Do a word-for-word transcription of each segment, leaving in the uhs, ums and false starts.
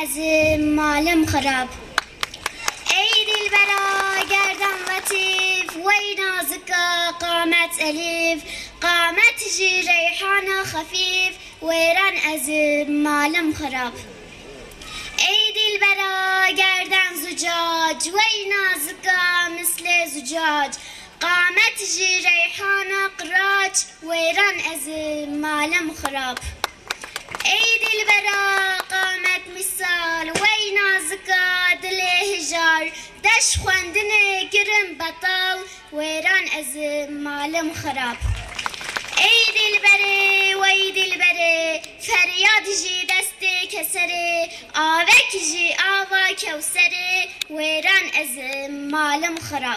از مالم خراب ای دلبرا گردن لطیف وی نازکا قامت الیف قامت جی ریحان خفیف ویران از مالم خراب ای دلبرا گردن زجاج وی نازکا مثل زجاج قامت جی ریحان قراج ویران از مالم خراب ای دلبرا قامت مثال وی نازکا دل هجار دش خواندن گرم بطال ویران از مالم خراب ای دلبره وی دلبره فریاد جی دست کسره آوک جی آوا کوسره ویران از مالم خراب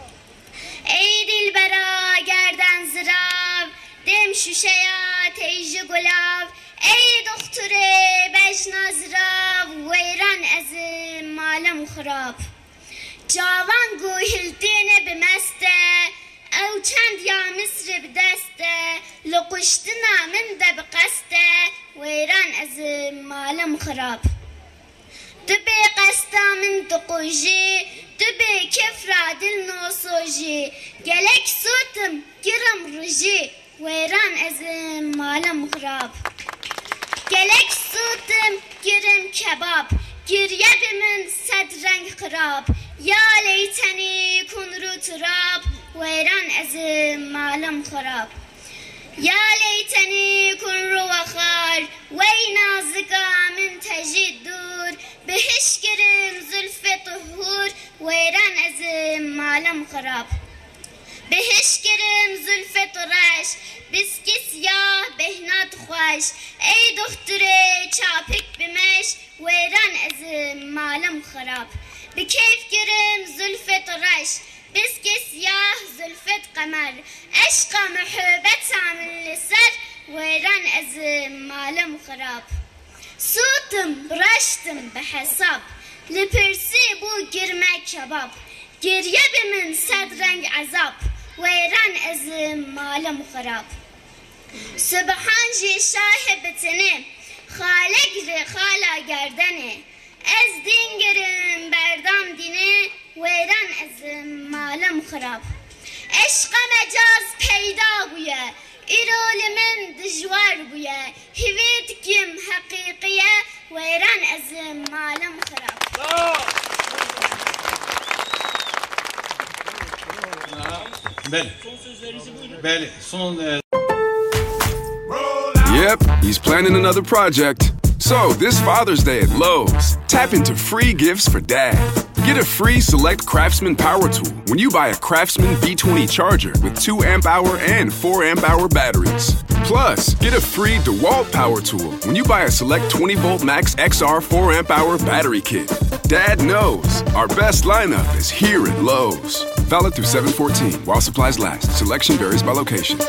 ای دلبرا گردن زراب دم شوشیا تیج گلاب ای دختره بجنا زراب ویران از مالم خراب جوان گوهلتین بمسته او چند یا مصر بدسته لقشتنا من ده بقسته ویران از مالم خراب دبی قستا من دقوجی دبی کفرا دل نوسوجی گلک سوتم گرم رجی ویران از مالم خراب گلک سوتم گرم کباب گریه من صد رنگ خراب یا لیتنی کن رو تراب ویران از مالم خراب یا لیتنی کن رو وخار وی نازکا من تجید دور بهش گرم زلف طهور ویران از مالم خراب بهش گرم زلف طرش بسکی سیاه بهنات خوش ای دختره چاپک بمش ویران از مالم خراب بکیف گرم زلف طرش بسکی سیاه زلفت قمر عشق محبت عامل لسر ویران از مالم خراب سوتم برشتم بحساب لپرسی بو گرمه کباب گریه به من صد رنگ عذاب ویران از مالم خراب سبحان جی شاه بتنه خالق ر خالا گردنه از دین گرم بردام دینه ویران از مالم خراب عشق مجاز پیدا بویه ایرول من دجوار بویه هوید کم حقیقیه ویران از مالم خراب بله بله son Yep, he's planning another project. So, this Father's Day at Lowe's, tap into free gifts for Dad. Get a free Select Craftsman power tool when you buy a Craftsman V twenty charger with two amp hour and four amp hour batteries. Plus, get a free DeWalt power tool when you buy a Select twenty volt Max X R four amp hour battery kit. Dad knows our best lineup is here at Lowe's. Valid through seven fourteen while supplies last. Selection varies by location.